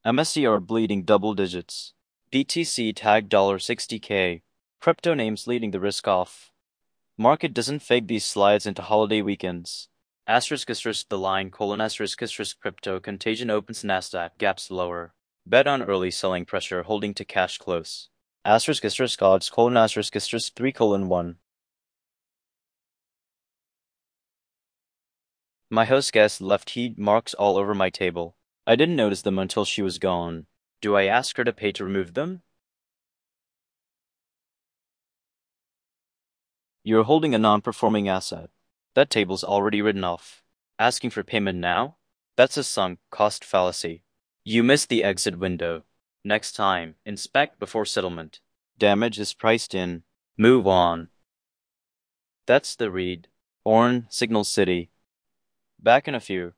MSCI are bleeding double digits. BTC tagged $60K. Crypto names leading the risk off. Market doesn't fake these slides into holiday weekends. Asterisk the line asterisk crypto contagion opens Nasdaq gaps lower. Bet on early selling pressure holding to cash close. Asterisk odds asterisk 3:1. My hostess left heat marks all over my table. I didn't notice them until she was gone. Do I ask her to pay to remove them? You're holding a non-performing asset. That table's already written off. Asking for payment now? That's a sunk cost fallacy. You missed the exit window. Next time, inspect before settlement. Damage is priced in. Move on. That's the read. Orn, Signal City. Back in a few.